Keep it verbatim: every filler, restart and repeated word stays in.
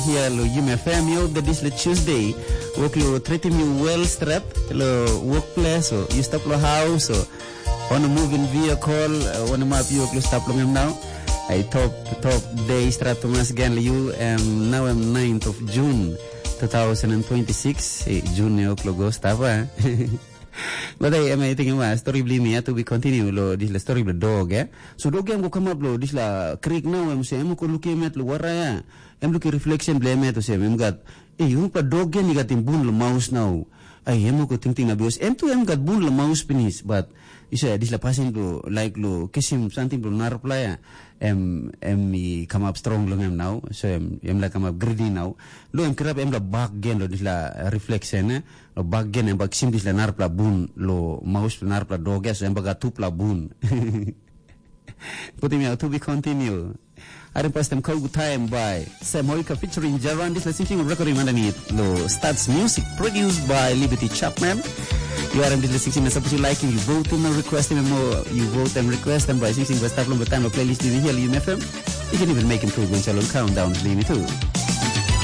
Here lo U M F M yo the this le Tuesday work lo treat me well strap lo workplace or you stop lo house or on a moving vehicle on a map you lo stop lo now I top top day strap to mas gan you um now I'm ninth of June twenty twenty-six eh, June yo lo go stop eh But I am thinking about story beli me to be continue lo this la story the dog eh so dog yang go come up lo this la creek now em say em ko look emet lo wara ya em look reflection blame me to say em got eh yung pa dog yan got in bun lo mouse now ay em ko ting ting abuse em to em got bun lo mouse pinis but isa this la passing lo like lo kisim something lo nar playa em em mi come up strong lo em now so em em la come up greedy now lo em krab em la back gen lo this la reflection eh lo back gen em bak sim this la nar pla bun lo mouse nar pla dog so em baga tu pla bun putting me out to be continue I don't pass them call good time by Sam Hoika featuring Javan. This is listening recording underneath Lo Stats Music produced by Liberty Chapman. You are in this listening as suppose you like you vote and request them more you vote and request them by sixteen by start long time playlist in here U M F M. You can even make improvements along countdown to leave it too.